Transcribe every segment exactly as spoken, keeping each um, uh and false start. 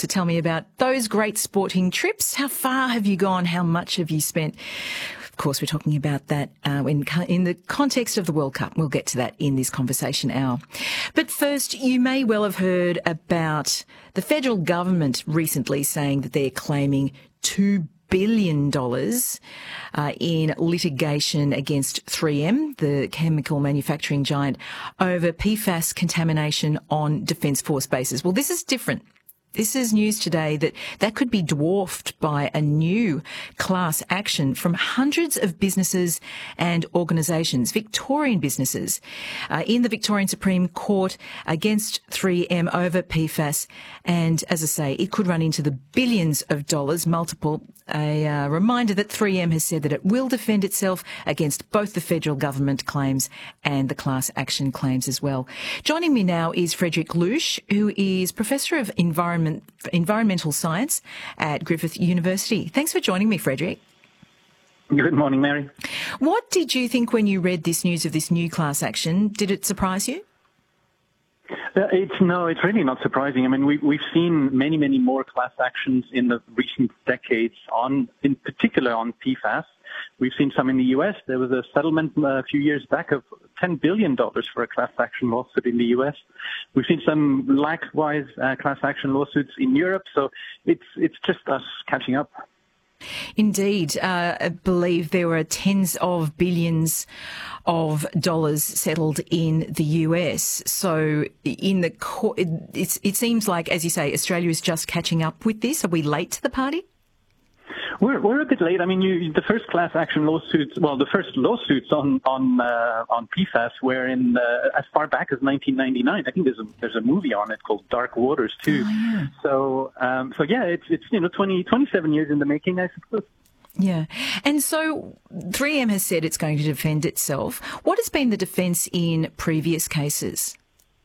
to tell me about those great sporting trips. How far have you gone? How much have you spent? Of course, we're talking about that uh, in, in the context of the World Cup. We'll get to that in this conversation hour. But first, you may well have heard about the federal government recently saying that they're claiming two billion dollars uh, in litigation against three M, the chemical manufacturing giant, over P FAS contamination on Defence Force bases. Well, this is different. This is news today that that could be dwarfed by a new class action from hundreds of businesses and organisations, Victorian businesses, uh, in the Victorian Supreme Court against three M over P FAS. And as I say, it could run into the billions of dollars, multiple. A uh, reminder that three M has said that it will defend itself against both the federal government claims and the class action claims as well. Joining me now is Frederick Loosh, who is Professor of Environment Environmental Science at Griffith University. Thanks for joining me, Frederick. Good morning, Mary. What did you think when you read this news of this new class action? Did it surprise you? Uh, it's no, it's really not surprising. I mean, we, we've seen many, many more class actions in the recent decades on, in particular on P FAS. We've seen some in the U S. There was a settlement uh, a few years back of ten billion dollars for a class action lawsuit in the U S. We've seen some likewise uh, class action lawsuits in Europe. So it's it's just us catching up. Indeed. Uh, I believe there were tens of billions of dollars settled in the U S. So in the co- it, it's, it seems like, as you say, Australia is just catching up with this. Are we late to the party? We're we're a bit late. I mean, you, the first class action lawsuits, well, the first lawsuits on on uh, on P FAS were in uh, as far back as nineteen ninety-nine. I think there's a there's a movie on it called Dark Waters too. Oh, yeah. So um, so yeah, it's it's you know twenty, twenty-seven years in the making, I suppose. Yeah. And so three M has said it's going to defend itself. What has been the defence in previous cases?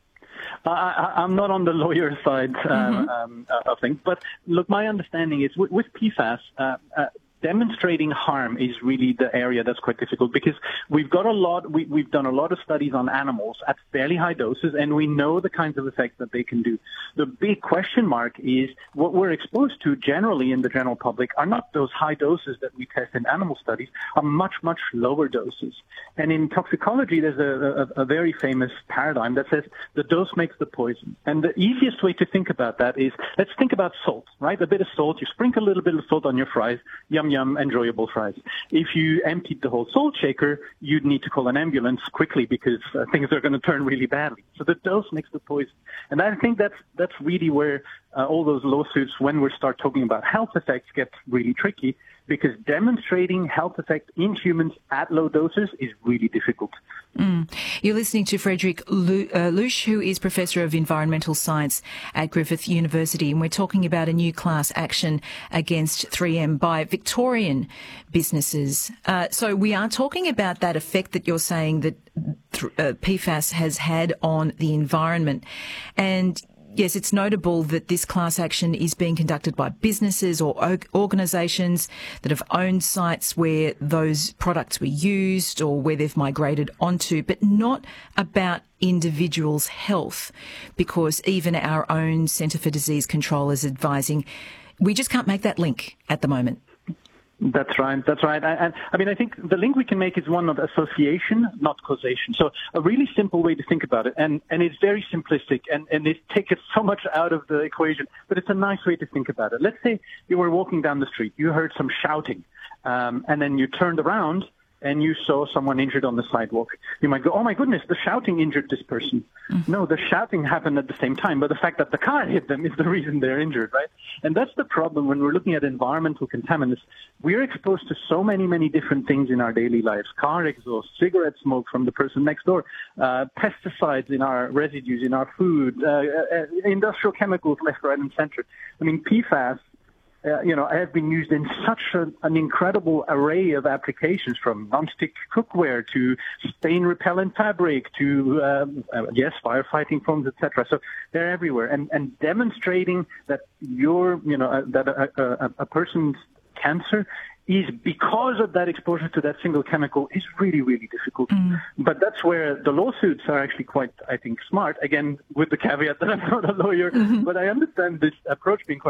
I, I'm not on the lawyer side uh, mm-hmm. um, of things, but look, my understanding is with, with P FAS, uh, uh, demonstrating harm is really the area that's quite difficult because we've got a lot, we, we've done a lot of studies on animals at fairly high doses, and we know the kinds of effects that they can do. The big question mark is what we're exposed to generally in the general public are not those high doses that we test in animal studies, are much, much lower doses. And in toxicology, there's a, a, a very famous paradigm that says the dose makes the poison. And the easiest way to think about that is, let's think about salt, right? A bit of salt, you sprinkle a little bit of salt on your fries, yum, yum, enjoyable fries. If you emptied the whole salt shaker, you'd need to call an ambulance quickly because uh, things are going to turn really badly. So the dose makes the poison. And I think that's that's really where uh, all those lawsuits, when we start talking about health effects, get really tricky, because demonstrating health effects in humans at low doses is really difficult. Mm. You're listening to Frederick Loosh, who is Professor of Environmental Science at Griffith University, and we're talking about a new class action against three M by Victorian businesses. Uh, so we are talking about that effect that you're saying that th- uh, P FAS has had on the environment. And yes, it's notable that this class action is being conducted by businesses or organisations that have owned sites where those products were used or where they've migrated onto, but not about individuals' health, because even our own Centre for Disease Control is advising we just can't make that link at the moment. That's right. That's right. And I mean, I think the link we can make is one of association, not causation. So a really simple way to think about it, and, and it's very simplistic, and, and it takes it so much out of the equation, but it's a nice way to think about it. Let's say you were walking down the street, you heard some shouting, um, and then you turned around and you saw someone injured on the sidewalk. You might go, oh my goodness, the shouting injured this person. Mm-hmm. No, the shouting happened at the same time, but the fact that the car hit them is the reason they're injured, right? And that's the problem when we're looking at environmental contaminants. We're exposed to so many, many different things in our daily lives. Car exhaust, cigarette smoke from the person next door, uh, pesticides in our residues, in our food, uh, uh, industrial chemicals left, right, and center. I mean, P FAS, Uh, you know, have been used in such a, an incredible array of applications, from non-stick cookware to stain-repellent fabric to, um, uh, yes, firefighting foams, et cetera. So they're everywhere. And, and demonstrating that your, you know, uh, that a, a, a person's cancer is because of that exposure to that single chemical is really, really difficult. Mm. But that's where the lawsuits are actually quite, I think, smart. Again, with the caveat that I'm not a lawyer, mm-hmm. but I understand this approach being quite